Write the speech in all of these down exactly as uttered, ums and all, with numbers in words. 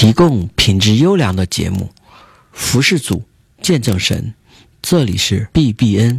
提供品质优良的节目，服事主，见证神。这里是 B B N，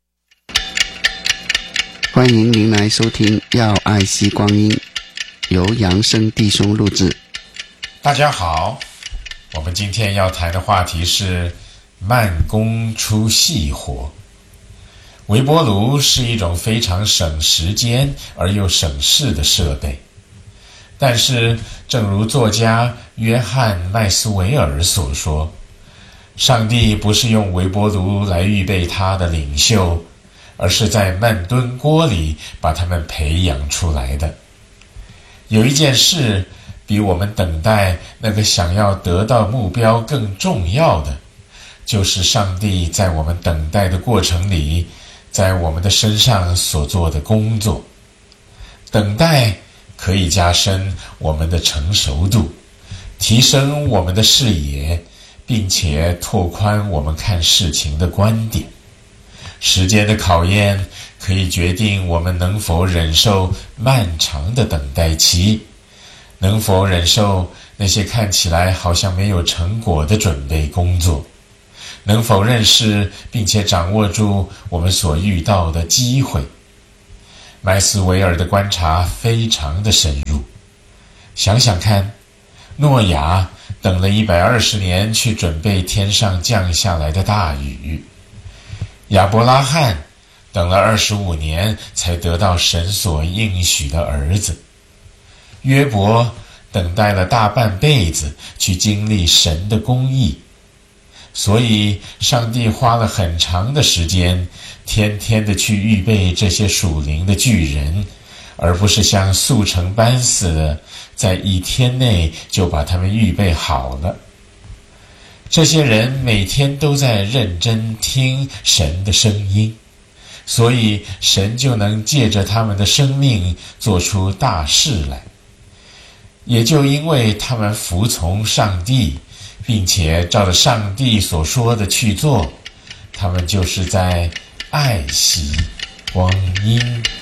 欢迎您来收听《要爱惜光阴》，由扬生弟兄录制。 大家好，我们今天要谈的话题是慢工出细活。微波炉是一种非常省时间而又省事的设备，但是正如作家约翰·麦斯韦尔所说，上帝不是用微波炉来预备他的领袖，而是在慢炖锅里把他们培养出来的。有一件事比我们等待那个想要得到目标更重要的，就是上帝在我们等待的过程里，在我们的身上所做的工作。等待可以加深我们的成熟度，提升我们的视野，并且拓宽我们看事情的观点。时间的考验可以决定我们能否忍受漫长的等待期，能否忍受那些看起来好像没有成果的准备工作，能否认识并且掌握住我们所遇到的机会。麦斯韦尔的观察非常的深入。想想看，诺亚等了一百二十年去准备天上降下来的大雨，亚伯拉罕等了二十五年才得到神所应许的儿子，约伯等待了大半辈子去经历神的公义。所以上帝花了很长的时间，天天的去预备这些属灵的巨人，而不是像速成班似的在一天内就把他们预备好了。这些人每天都在认真听神的声音，所以神就能借着他们的生命做出大事来。也就因为他们服从上帝，并且照着上帝所说的去做，他们就是在爱惜光阴。